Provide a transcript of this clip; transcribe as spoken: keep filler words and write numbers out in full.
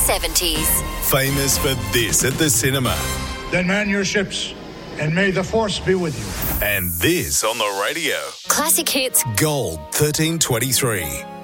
seventies. Famous for this at the cinema. Then man your ships, and may the force be with you. And this on the radio. Classic hits. Gold thirteen twenty-three.